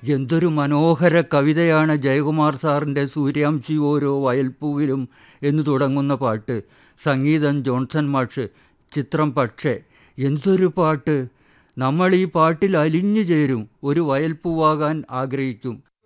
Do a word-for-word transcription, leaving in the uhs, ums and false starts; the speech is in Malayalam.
എന്തൊരു മനോഹര കവിതയാണ് ജയകുമാർ സാറിൻ്റെ സൂര്യാംശി ഓരോ വയൽപ്പൂവിലും എന്ന് തുടങ്ങുന്ന പാട്ട്. സംഗീതം ജോൺസൺ മാഷ്, ചിത്രം പക്ഷേ. എന്തൊരു പാട്ട്! നമ്മൾ ഈ പാട്ടിൽ അലിഞ്ഞു ചേരും, ഒരു വയൽപ്പൂവാകാൻ ആഗ്രഹിക്കും.